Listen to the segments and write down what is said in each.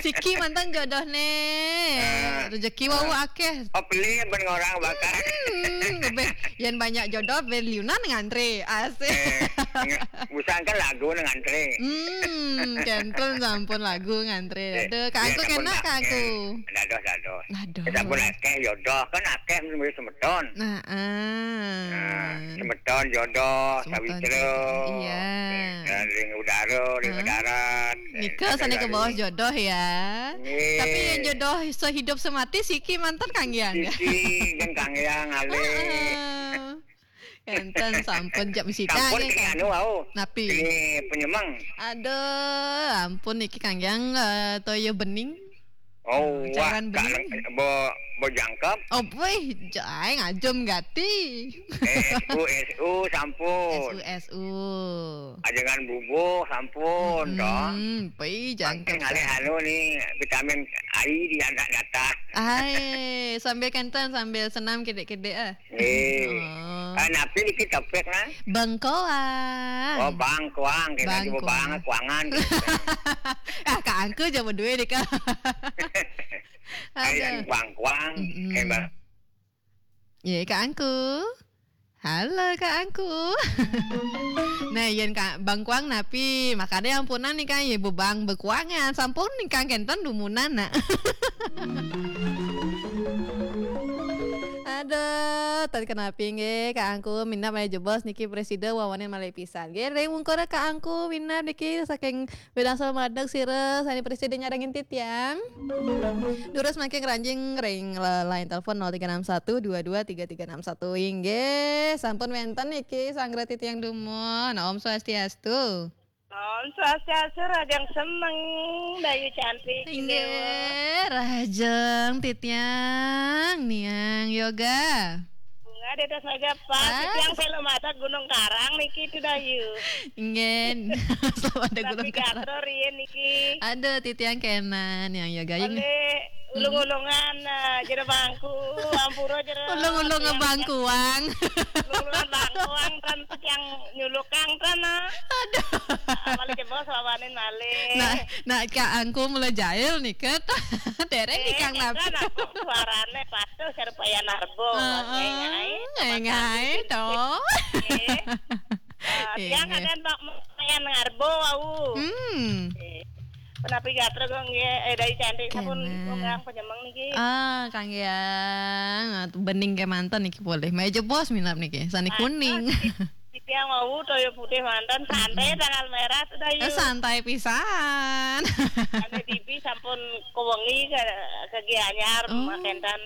Siki mantan jodoh nih. Rezeki wau akeh. Oh beli ben orang bakal. Yang banyak jodoh beliunan ngantri. Asik. Busangkan lagu ngantri. Kenten sampun lagu ngantri. Aduh, Kak Angku kena Kak Angku. Dadoh. Aduh. Sampun akeh jodoh kan akeh mesti semedon. Nah, semedon jodoh sawitro. Iya. Ring udara, ring darat. Nikah sana ke bawah jodoh ya. Tapi yang jodoh sehidup semati Siki mantan Kang Yang ya. Siki kan Kang Yang ale. Enten sampun jam sita sampun iki anu wau. Napi? Penyemang. Aduh, ampun iki Kang Yang toyo bening. Oh, wah, bo jangkep. Oh, boy, jangan ngajum gati. SU sampun. SU. Ajangan bubuh sampun, toh. Boy jangkep. Ngale anu nih vitamin A di anak data. Sambil kenten sambil senam kede-kede Napi iki topek nah. Bangkoang. Oh, bangkoang, kena coba bang kuangan. Kak Angku coba duwe deh Kak. Ada bangkoang, kayak ya Kak Angku. Halo Kak Angku. Nah, yen Kak bangkuang napi makanya ampunan nih kan ya bebang bekuangan sampun nih Kang kenten dumunan nak. Aduh, tadi kenapa nge Kak Angku minna maya jebos niki presiden wawanin malai pisan. Ge reng mungkora Kak Angku minna niki saking bedang salmadeg sires ani presiden nyarengin titiang. Durus makin ranjing ring lain telepon 0361223361 hingga sampun wenten niki sanggra titiang dumon. Om Swastiastu. Om Swastiastu rajang semeng Bayu cantik. Hingga rajang titiang niang yoga. Bunga dedas naga pas titiang film mata Gunung Karang niki itu Dayu. Ingen. Selamat ada Gunung Karang. Navigator iya niki. Ada titiang kenan yang yoga. Oleh ulung-ulungan jero bangku ampuro jero. Ulung-ulungan bangkuang. Ulung-ulungan bangkuang kan yang nyulukang kan. Aduh. Mali coba sawanin mali. Nah Kak Angku mulai jahil nih ket. Dereng di Kang Nabi. Suarane patuh sarupaya narbo. Ngai toh. Yang ada yang ngarbo wau. Penapi gatra kok dari cantik sampun ngang penyemang niki. Kang Yang bening ke mantan niki boleh. Meja bos minap niki. Sani kuning. Yang mau toyo putih mantan santai tanggal merah sudah yuk. Santai pisan. Ada TV sampun kewengi ke Gianyar makentan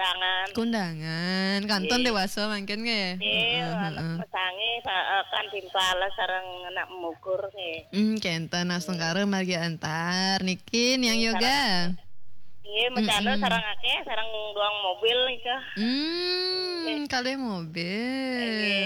kundangan kanton dewasa mungkin ge. Mesangi kan timpala sareng anak mukur ge. Kenten asung karo margi antar nikin yang yoga. Iya, macana sarang akeh, sarang doang mobil nika. Kali mobil.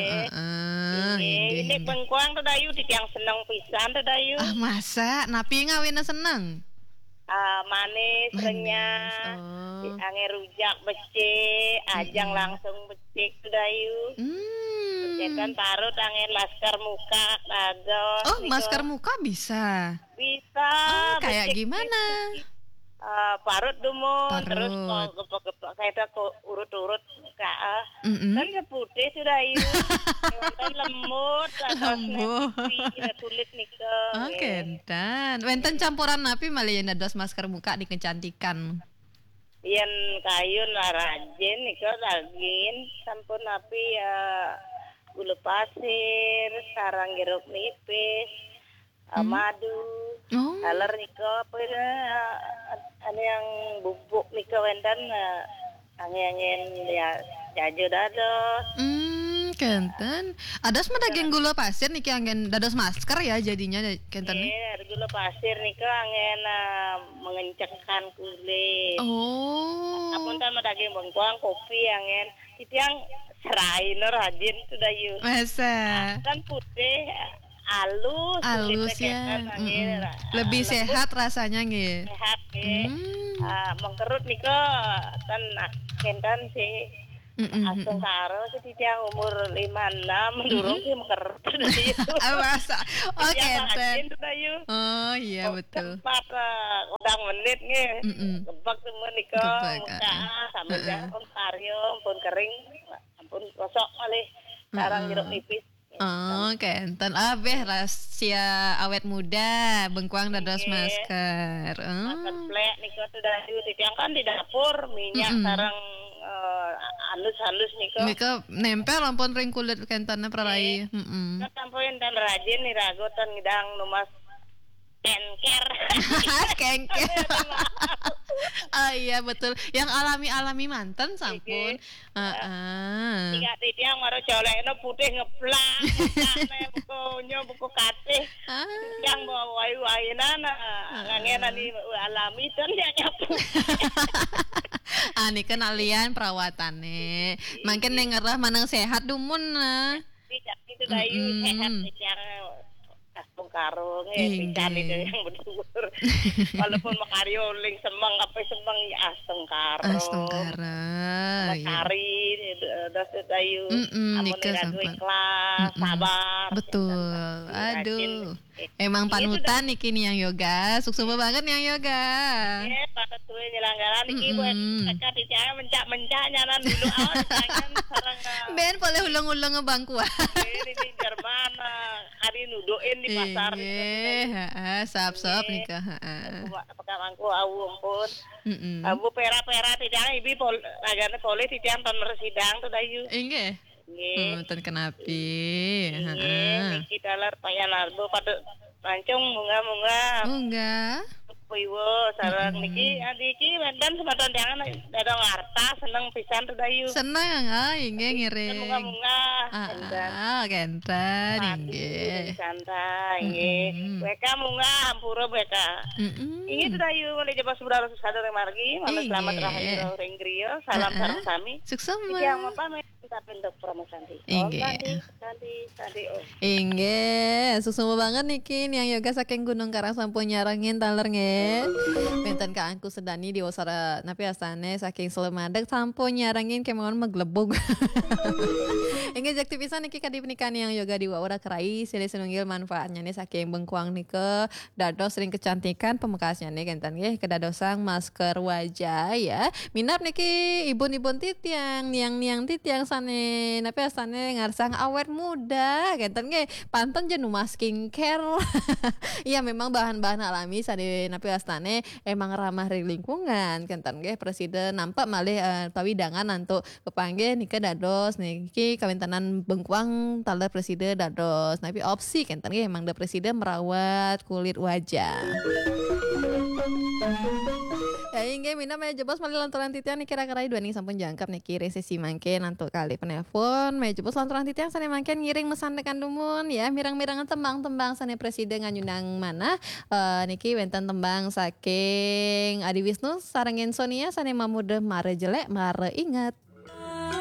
Ini bengkuang tuh Dayu yang seneng pisan tuh Dayu. Masa napi ngawinna seneng? Manis, renyah, ange rujak becek, ajang langsung becek tuh Dayu. Cekan parut ange masker muka, dados. Oh, masker muka bisa? Bisa. Kayak gimana? Parut dumon terus gepok-gepok kayak urut-urut kan putih sudah itu wonten lemut tulis nika dan wonten campuran napi malah yang dados masker muka dikecantikan yen kayun rajin nika daging sampun napi gula pasir sarang jeruk nipis madu aler nika apa ane yang bubuk nika wenten angin ya jajo dados kenten adas mah daging gula pasir niki angin dados masker ya jadinya kenten gula pasir nika angin mengencangkan kulit apun tan daging bengkoang kopi angin titiang serain rajin sudah yuk masa kan putih halus ya lebih sehat rasanya nggih sehat mengkerut nika kan kentan si Asung karo si titiang umur 56 durung ki meker itu. Masa? Oh, kenten. Dayu. Oh, iya betul. Cepat udang menit nge. Gebak temen nika Gebak, muka sambil pun karyo pun kering ampun gosok malih sarang jeruk nipis. Oh, kenten. Beh rahasia awet muda, bengkuang dados masker. Masker plek nika tuh dayu titiang kan di dapur minyak sarang halus-halus Nika nempel ampun ring kulit kentana prarai. Sampoin dan rajin nih ragotan ngidang numas kenker. Kenker. Iya betul. Yang alami mantan sampun. Tiga titiang maro colekno putih ngeplak. buku katih. Yang bawa wayu-wayunan ngangenan alami dan dia nyapu. Ani kan alian perawatannya. Makin nengerah manang sehat dumun nah. Tidak itu dayu sehat yang Astung karo pisan itu yang berdua. Walaupun makaryo ling semang apa semang ya Astung karo. Kari das dayu amun ngadu ikhlas sabar. Betul. Aduh. Emang panutan niki nih yang yoga. Sukses banget nih yang yoga. Pada tuh nyelanggaran iki buat kakak dicaya mencak nyanan dulu awal jangan sarang. Ben boleh ulang-ulang ngebangkuan. Ini Jerman hari nuduin di pasar. Sap nikah. Apakah mangku awu ampun. Abu pera tidak ibi agane poli titian ton residang tuh dayu. Inggih. Ten kenapi. Kita lar payan arbo pada rancung munga. Wiwo sarang niki adiki dan sematan jangan dadang harta seneng pisan tuh dayu. Seneng inggih ngiring. Munga. Kenten inggih. Santai inggih. Beka munga hampura beka. Inggih tuh dayu mulai jebas saudara sadar margi malah selamat rahayu ring griyo salam sareng sami. Sukses yang pamit kita pindah promosi. Inggih. Inggih, susumu banget niki yang yoga saking Gunung Karang sampun nyarangin taler nge. Benten ka angku sedani di wasara napi asane saking Slemadeg sampun nyarangin kemauan meglebog. Inggih jakti pisan niki kadi pernikahan yang yoga di waura kerai sile senunggil manfaatnya nih saking bengkuang nike dados sering kecantikan pemekasnya nih kenten nggih kedadosang masker wajah ya. Minap niki ibun-ibun titiang niang titiang sane napi asane ngarsang awet muda kenten nggih pantun jeung nu skincare. Iya memang bahan-bahan alami sane napi astane emang ramah ring lingkungan kenten nggih presiden nampak malih pawidangan untuk kepanggih nika dados niki kawintanan bengkuang taler presiden dados napi opsi kenten nggih emang da presiden merawat kulit wajah. Ya inggih mina maya jebos malih lantaran titian niki kira-kira dua nih sampun jangkap niki resesi mangken untuk kali penelpon maya jebos lantaran titian sane mangken ngiring mesan tekan dumun ya mirang-mirangan tembang-tembang sane presiden nganyunang mana niki wenten tembang saking Adi Wisnu sareng Sonia sane mamude mare jelek mare ingat.